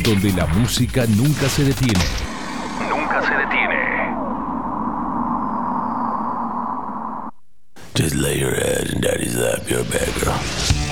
donde la música nunca se detiene. Nunca se detiene. Just lay your head and daddy's lap your bed, girl.